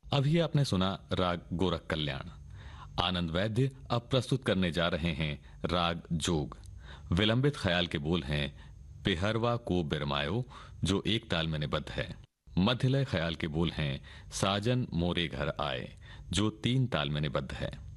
अभी आपने सुना राग गोरख कल्याण। आनंद वैद्य अब प्रस्तुत करने जा रहे हैं राग जोग। विलंबित ख्याल के बोल हैं पेहरवा को बिरमायो, जो एक ताल में निबद्ध है। मध्यलय ख्याल के बोल हैं साजन मोरे घर आए, जो तीन ताल में निबद्ध है।